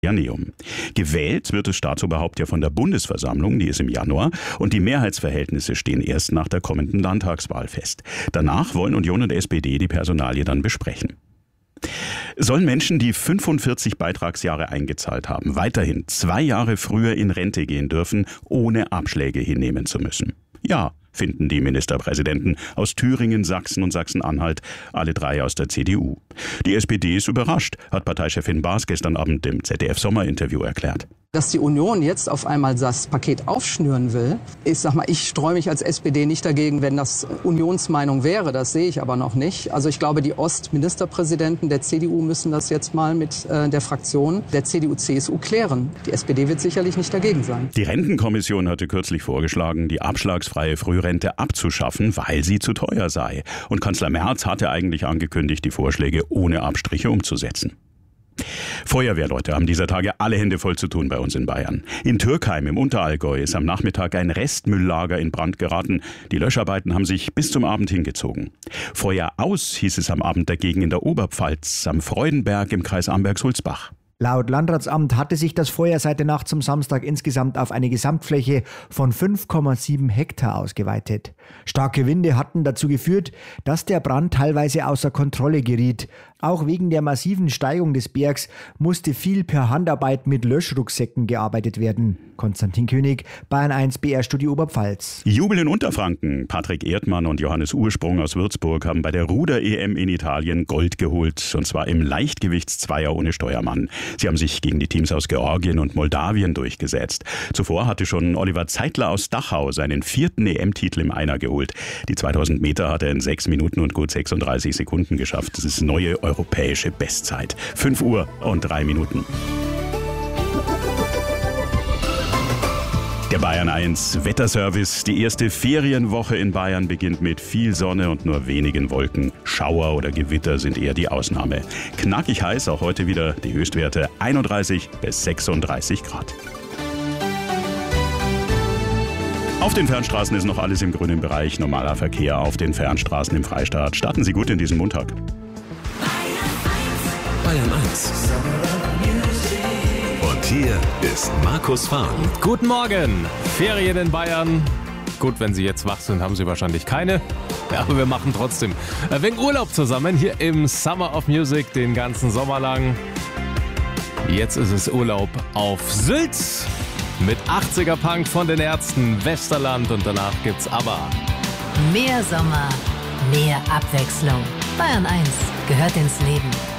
Neum. Gewählt wird das Staatsoberhaupt ja von der Bundesversammlung, die ist im Januar, und die Mehrheitsverhältnisse stehen erst nach der kommenden Landtagswahl fest. Danach wollen Union und SPD die Personalie dann besprechen. Sollen Menschen, die 45 Beitragsjahre eingezahlt haben, weiterhin 2 Jahre früher in Rente gehen dürfen, ohne Abschläge hinnehmen zu müssen? Ja, finden die Ministerpräsidenten aus Thüringen, Sachsen und Sachsen-Anhalt, alle 3 aus der CDU. Die SPD ist überrascht, hat Parteichefin Baas gestern Abend im ZDF-Sommerinterview erklärt. Dass die Union jetzt auf einmal das Paket aufschnüren will, ich streue mich als SPD nicht dagegen, wenn das Unionsmeinung wäre, das sehe ich aber noch nicht. Also ich glaube, die Ostministerpräsidenten der CDU müssen das jetzt mal mit der Fraktion der CDU-CSU klären. Die SPD wird sicherlich nicht dagegen sein. Die Rentenkommission hatte kürzlich vorgeschlagen, die abschlagsfreie Frührente abzuschaffen, weil sie zu teuer sei. Und Kanzler Merz hatte eigentlich angekündigt, die Vorschläge ohne Abstriche umzusetzen. Feuerwehrleute haben dieser Tage alle Hände voll zu tun bei uns in Bayern. In Türkheim im Unterallgäu ist am Nachmittag ein Restmülllager in Brand geraten. Die Löscharbeiten haben sich bis zum Abend hingezogen. Feuer aus hieß es am Abend dagegen in der Oberpfalz, am Freudenberg im Kreis Amberg-Sulzbach. Laut Landratsamt hatte sich das Feuer seit der Nacht zum Samstag insgesamt auf eine Gesamtfläche von 5,7 Hektar ausgeweitet. Starke Winde hatten dazu geführt, dass der Brand teilweise außer Kontrolle geriet. Auch wegen der massiven Steigung des Bergs musste viel per Handarbeit mit Löschrucksäcken gearbeitet werden. Konstantin König, Bayern 1 BR-Studio Oberpfalz. Jubel in Unterfranken. Patrick Erdmann und Johannes Ursprung aus Würzburg haben bei der Ruder-EM in Italien Gold geholt. Und zwar im Leichtgewichtszweier ohne Steuermann. Sie haben sich gegen die Teams aus Georgien und Moldawien durchgesetzt. Zuvor hatte schon Oliver Zeitler aus Dachau seinen 4. EM-Titel im Einer geholt. Die 2000 Meter hat er in 6 Minuten und gut 36 Sekunden geschafft. Das ist neue europäische Bestzeit. 5 Uhr und 3 Minuten. Der Bayern 1 Wetterservice. Die erste Ferienwoche in Bayern beginnt mit viel Sonne und nur wenigen Wolken. Schauer oder Gewitter sind eher die Ausnahme. Knackig heiß auch heute wieder, die Höchstwerte 31 bis 36 Grad. Auf den Fernstraßen ist noch alles im grünen Bereich. Normaler Verkehr auf den Fernstraßen im Freistaat. Starten Sie gut in diesen Montag. Bayern 1. Und hier ist Markus Fahren. Guten Morgen. Ferien in Bayern. Gut, wenn Sie jetzt wach sind, haben Sie wahrscheinlich keine. Ja, aber wir machen trotzdem ein wenig Urlaub zusammen hier im Summer of Music den ganzen Sommer lang. Jetzt ist es Urlaub auf Sylt mit 80er Punk von den Ärzten, Westerland und danach gibt's ABBA. Mehr Sommer, mehr Abwechslung. Bayern 1 gehört ins Leben.